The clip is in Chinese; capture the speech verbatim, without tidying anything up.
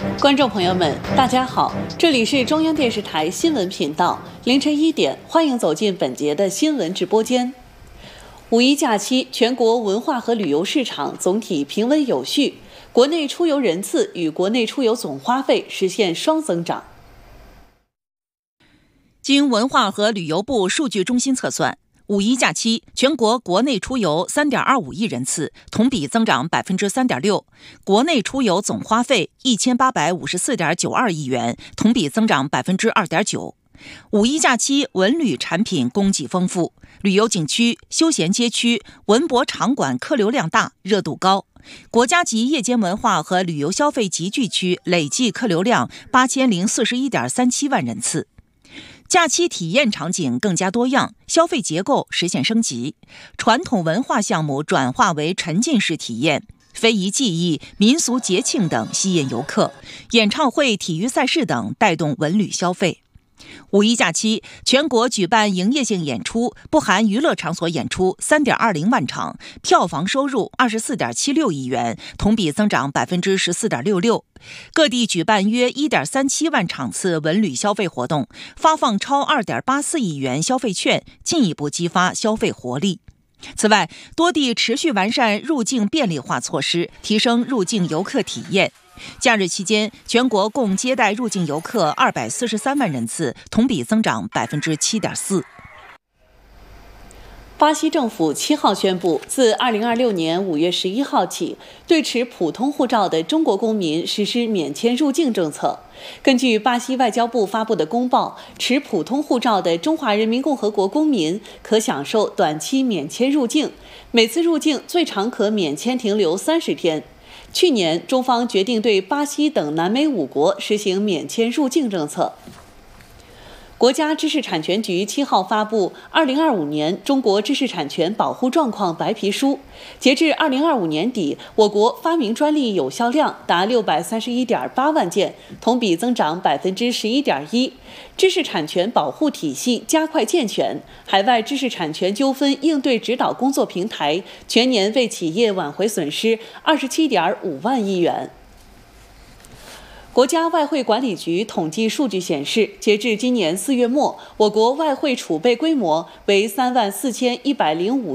观众朋友们，大家好，这里是中央电视台新闻频道，凌晨一点，欢迎走进本节的新闻直播间。五一假期，全国文化和旅游市场总体平稳有序，国内出游人次与国内出游总花费实现双增长。 经文化和旅游部数据中心测算，五一假期，全国国内出游 三点二五亿人次，同比增长 百分之三点六， 国内出游总花费 一千八百五十四点九二亿元，同比增长 百分之二点九。 五一假期文旅产品供给丰富，旅游景区、休闲街区、文博场馆客流量大，热度高。国家级夜间文化和旅游消费集聚区累计客流量 八千零四十一点三七万人次。假期体验场景更加多样，消费结构实现升级，传统文化项目转化为沉浸式体验，非遗技艺、民俗节庆等吸引游客，演唱会、体育赛事等带动文旅消费。五一假期，全国举办营业性演出（不含娱乐场所演出） 三点二零万场，票房收入 二十四点七六亿元，同比增长 百分之十四点六六。各地举办约 一点三七万场次文旅消费活动，发放超 二点八四亿元消费券，进一步激发消费活力。此外，多地持续完善入境便利化措施，提升入境游客体验。假日期间，全国共接待入境游客二百四十三万人次，同比增长 百分之七点四。 巴西政府七号宣布，自二零二六年五月十一号起，对持普通护照的中国公民实施免签入境政策。根据巴西外交部发布的公报，持普通护照的中华人民共和国公民可享受短期免签入境，每次入境最长可免签停留三十天。去年，中方决定对巴西等南美五国实行免签入境政策。国家知识产权局七号发布《二零二五年中国知识产权保护状况白皮书》，截至二零二五年底，我国发明专利有效量达六百三十一点八万件，同比增长 百分之十一点一。知识产权保护体系加快健全，海外知识产权纠纷应对指导工作平台全年为企业挽回损失二十七点五万亿元。国家外汇管理局统计数据显示，截至今年四月末，我国外汇储备规模为三万四千一百零五